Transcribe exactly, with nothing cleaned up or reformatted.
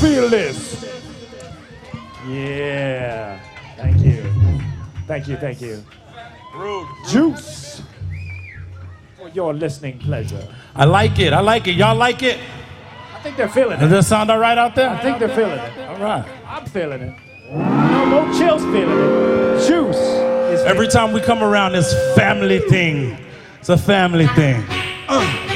feel this? Yeah. Thank you. Thank you, thank you. Rude. Juice. For your listening pleasure. I like it. I like it. Y'all like it? I think they're feeling Does it. that sound all right out there? I think they're feeling it. All right. I'm feeling it. No more chills feeling it. Juice is Every time we come around this family thing, it's a family thing. Uh.